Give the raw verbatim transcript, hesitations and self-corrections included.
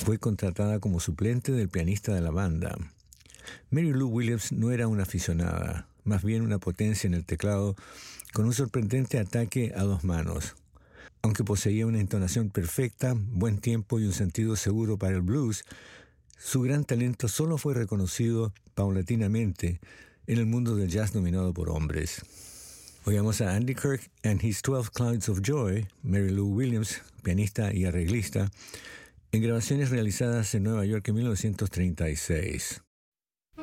fue contratada como suplente del pianista de la banda. Mary Lou Williams no era una aficionada, más bien una potencia en el teclado con un sorprendente ataque a dos manos. Aunque poseía una entonación perfecta, buen tiempo y un sentido seguro para el blues, su gran talento solo fue reconocido paulatinamente en el mundo del jazz dominado por hombres. Oigamos a Andy Kirk and His Twelve Clouds of Joy, Mary Lou Williams, pianista y arreglista, en grabaciones realizadas en Nueva York en mil novecientos treinta y seis.